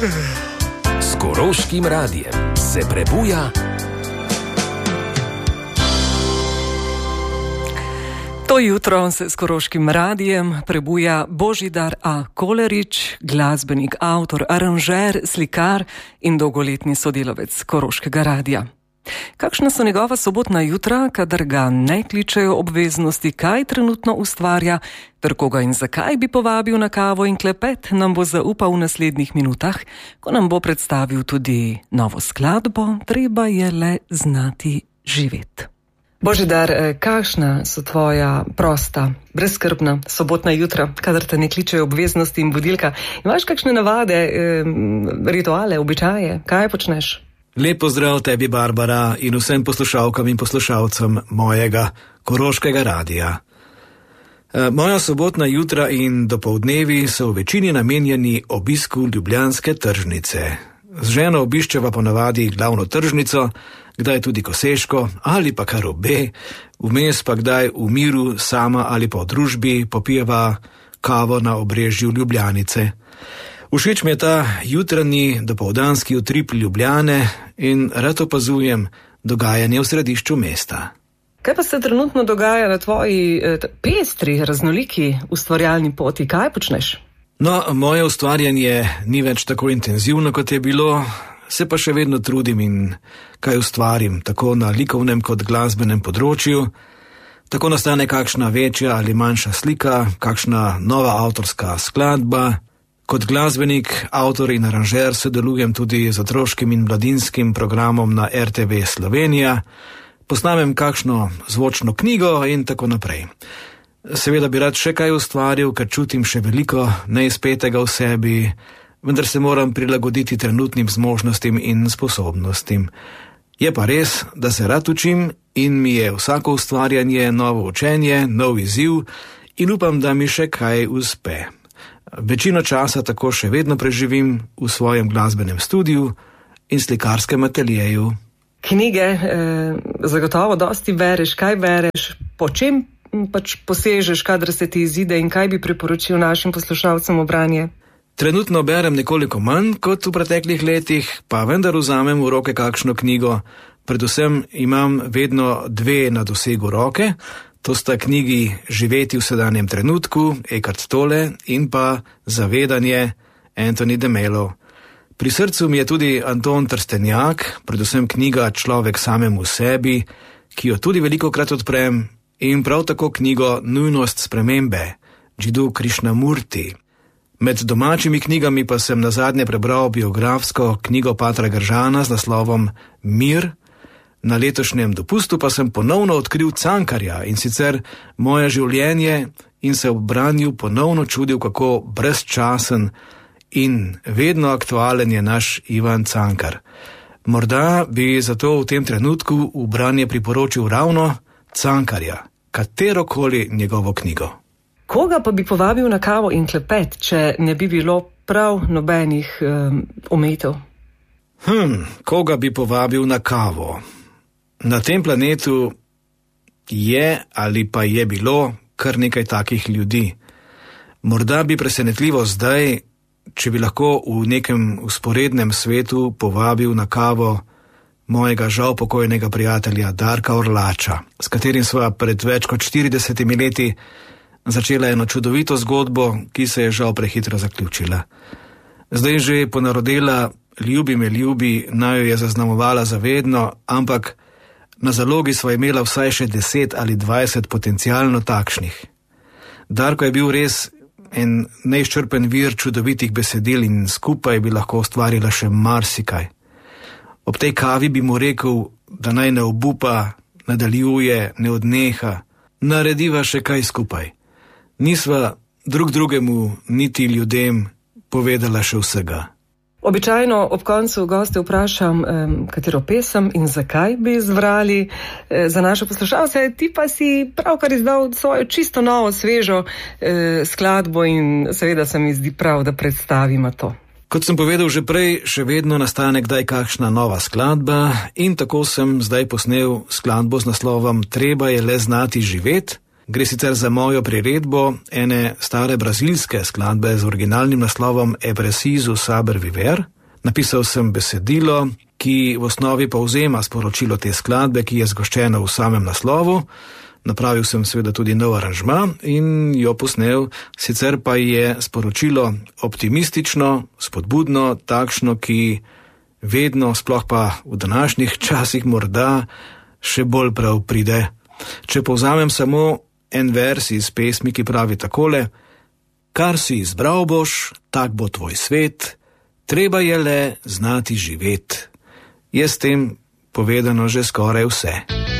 S Koroškim radijem se prebuja. To jutro se s Koroškim radijem prebuja Božidar A. Kolerič, glasbenik, avtor, aranžer, slikar in dolgoletni sodelavec Koroškega radija. Kakšna so njegova sobotna jutra, kadar ga ne kličejo obveznosti, kaj trenutno ustvarja, ter koga in zakaj bi povabil na kavo in klepet, nam bo zaupal v naslednjih minutah, ko nam bo predstavil tudi novo skladbo Treba je le znati živeti. Božidar, kakšna so tvoja prosta, brezskrbna sobotna jutra, kadar te ne kličejo obveznosti in budilka? Imaš kakšne navade, rituale, običaje? Kaj počneš? Lep pozdrav tebi, Barbara, in vsem poslušalkam in poslušalcem mojega Koroškega radija. Moja sobotna jutra in dopoldnevi so v večini namenjeni obisku ljubljanske tržnice. Z ženo obiščeva ponavadi glavno tržnico, kdaj tudi Koseško ali pa kar obe, vmes pa kdaj v miru sama ali pa v družbi popijeva kavo na obrežju Ljubljanice. Všeč mi je ta jutranji dopoldanski utrip Ljubljane in rad opazujem dogajanje v središču mesta. Kaj pa se trenutno dogaja na tvoji pestri, raznoliki ustvarjalni poti? Kaj počneš? No, moje ustvarjanje ni več tako intenzivno, kot je bilo, se pa še vedno trudim in kaj ustvarim, tako na likovnem kot glasbenem področju. Tako nastane kakšna večja ali manjša slika, kakšna nova avtorska skladba. Kot glasbenik, avtor in aranžer sodelujem tudi z otroškim in mladinskim programom na RTV Slovenija, posnamem kakšno zvočno knjigo in tako naprej. Seveda bi rad še kaj ustvaril, ker čutim še veliko neizpetega v sebi, vendar se moram prilagoditi trenutnim zmožnostim in sposobnostim. Je pa res, da se rad učim in mi je vsako ustvarjanje novo učenje, nov izziv in upam, da mi še kaj uspe. Večino časa tako še vedno preživim v svojem glasbenem studiu in slikarskem ateljeju. Knjige, zagotovo dosti bereš. Kaj bereš? Po čem pač posežeš, kadar se ti izide in kaj bi priporočil našim poslušalcem v branje? Trenutno berem nekoliko manj kot v preteklih letih, pa vendar vzamem v roke kakšno knjigo. Predvsem imam vedno dve na dosegu roke. To sta knjigi Živeti v sedanjem trenutku, Eckhart Tolle, in pa Zavedanje, Anthony de Mello. Pri srcu mi je tudi Anton Trstenjak, predvsem knjiga Človek samemu sebi, ki jo tudi velikokrat odprem, in prav tako knjigo Nujnost spremembe, Jiddu Krishnamurti. Med domačimi knjigami pa sem nazadnje prebral biografsko knjigo Patra Gržana z naslovom Mir. Na letošnjem dopustu pa sem ponovno odkril Cankarja in sicer Moje življenje in se ob branju ponovno čudil, kako brezčasen in vedno aktualen je naš Ivan Cankar. Morda bi zato v tem trenutku v branje priporočil ravno Cankarja, katerokoli njegovo knjigo. Koga pa bi povabil na kavo in klepet, če ne bi bilo prav nobenih omejitev? Koga bi povabil na kavo? Na tem planetu je ali pa je bilo kar nekaj takih ljudi. Morda bi presenetljivo zdaj, če bi lahko v nekem vzporednem svetu povabil na kavo mojega žal pokojnega prijatelja Darka Orlača, s katerim sva pred več kot 40 leti začela eno čudovito zgodbo, ki se je žal prehitro zaključila. Zdaj že ponarodela Ljubi me ljubi, naj jo je zaznamovala zavedno, ampak na zalogi sva imela vsaj še 10 ali 20 potencialno takšnih. Darko je bil res en neizčrpen vir čudovitih besedil in skupaj bi lahko ustvarila še marsikaj. Ob tej kavi bi mu rekel, da naj ne obupa, nadaljuje, ne odneha, narediva še kaj skupaj. Nisva drug drugemu niti ljudem povedala še vsega. Običajno ob koncu goste vprašam, katero pesem in zakaj bi izbrali za naše poslušalce. Ti pa si pravkar izdal svojo čisto novo, svežo skladbo in seveda se mi zdi prav, da predstavimo to. Kot sem povedal že prej, še vedno nastane kdaj kakšna nova skladba in tako sem zdaj posnel skladbo z naslovom Treba je le znati živeti. Gre sicer za mojo priredbo ene stare brazilske skladbe z originalnim naslovom E preciso saber viver. Napisal sem besedilo, ki v osnovi povzema sporočilo te skladbe, ki je zgoščeno v samem naslovu. Napravil sem seveda tudi nov aranžma in jo posnel, sicer pa je sporočilo optimistično, spodbudno, takšno, ki vedno, sploh pa v današnjih časih morda še bolj prav pride. Če povzamem samo en vers iz pesmi, ki pravi takole: kar si izbral boš, tak bo tvoj svet, treba je le znati živeti. Je s tem povedano že skoraj vse.